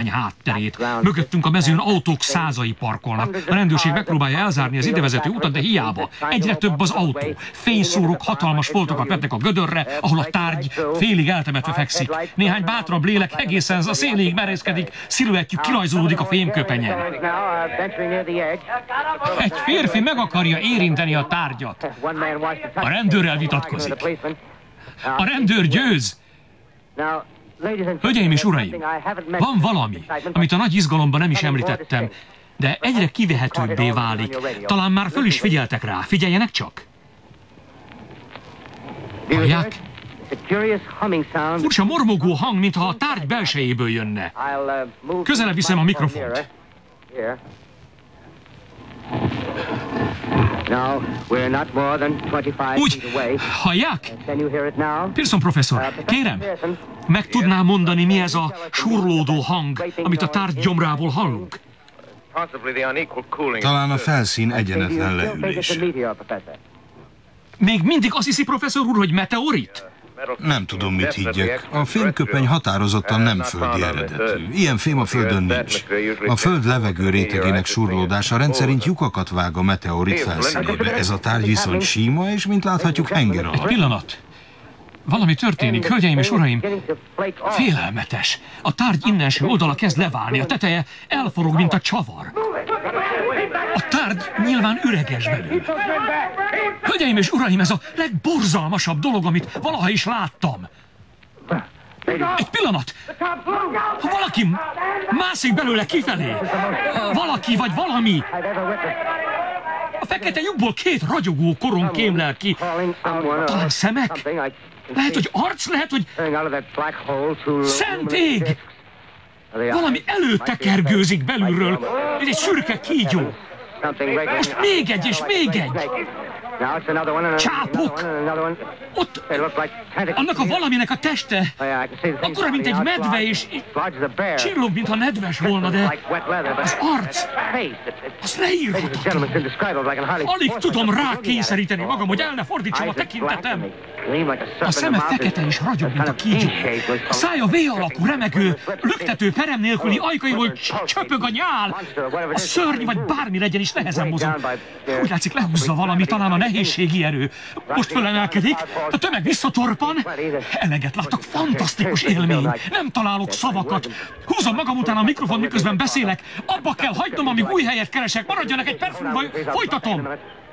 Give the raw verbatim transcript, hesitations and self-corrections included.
lány hátterét. Mögöttünk a mezőn autók százai parkolnak. A rendőrség megpróbálja elzárni az idevezető utat, de hiába. Egyre több az autó. Fényszórók hatalmas foltokat vetnek a gödörre, ahol a tárgy félig eltemetve fekszik. Néhány bátrabb lélek egészen a széléig merészkedik, sziluettjük kirajzolódik a fémköpenyen. Egy férfi meg akarja érinteni a tárgyat. A rendőrrel vitatkozik. A rendőr győz. Hölgyeim és uraim, van valami, amit a nagy izgalomban nem is említettem, de egyre kivehetőbbé válik. Talán már föl is figyeltek rá. Figyeljenek csak! Hallják? Furcsa mormogó hang, mintha a tárgy belsejéből jönne. Közelebb viszem a mikrofont. Úgy, hallják? Pearson professzor, kérem, meg tudná mondani, mi ez a surlódó hang, amit a tárgy gyomrából hallunk? Talán a felszín egyenetlen leülése. Még mindig azt hiszi, professzor úr, hogy meteorit? Nem tudom, mit higgyek. A fémköpeny határozottan nem földi eredetű. Ilyen fém a Földön nincs. A Föld levegő rétegének surlódása rendszerint lyukakat vág a meteorit felszínébe. Ez a tárgy viszont síma, és mint láthatjuk, henger alatt. Egy pillanat. Valami történik, hölgyeim és uraim. Félelmetes. A tárgy innenső oldala kezd leválni, a teteje elforog, mint a csavar. A tárgy nyilván üreges belül. Hölgyeim és uraim, ez a legborzalmasabb dolog, amit valaha is láttam. Egy pillanat! Ha valaki mászik belőle kifelé, valaki vagy valami, a fekete lyukból két ragyogó korong kémlel ki. Talán szemek? Lehet, hogy arc? Lehet, hogy szent ég! Valami előtekergőzik belülről, mint egy szürke kígyó. Most még egy és még egy. Csápok! Ott, annak a valaminek a teste, akkora, mint egy medve, és csillog, mintha nedves volna, de az arc, az leírhatatlan. Alig tudom rákényszeríteni magam, hogy el ne fordítsam a tekintetem. A szeme fekete és ragyog, mint a kígyó. A szája V alakú, remegő, lüktető, perem nélküli ajkairól csöpög a nyál. A szörny vagy bármi legyen is nehezen mozog. Úgy látszik, lehúzza valami, talán a nehézségi erő. Most fölemelkedik, a tömeg visszatorpan. Eleget láttak, fantasztikus élmény. Nem találok szavakat. Húzom magam után a mikrofon, miközben beszélek. Abba kell hagynom, amíg új helyet keresek. Maradjanak egy percig, vagy folytatom.